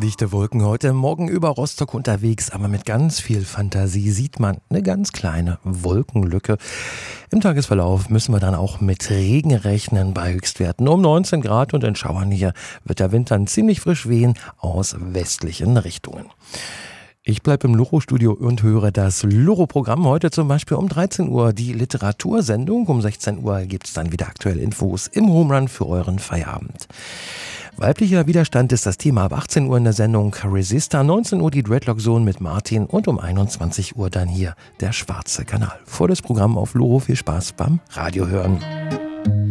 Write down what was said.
Dichte Wolken heute Morgen über Rostock unterwegs, aber mit ganz viel Fantasie sieht man eine ganz kleine Wolkenlücke. Im Tagesverlauf müssen wir dann auch mit Regen rechnen bei Höchstwerten um 19 Grad und in Schauern hier wird der Wind dann ziemlich frisch wehen aus westlichen Richtungen. Ich bleibe im Loro-Studio und höre das Loro-Programm. Heute zum Beispiel um 13 Uhr die Literatursendung. Um 16 Uhr gibt es dann wieder aktuelle Infos im Home Run für euren Feierabend. Weiblicher Widerstand ist das Thema ab 18 Uhr in der Sendung Resistor, 19 Uhr die Dreadlock Zone mit Martin und um 21 Uhr dann hier der schwarze Kanal. Volles Programm auf Loro, viel Spaß beim Radiohören.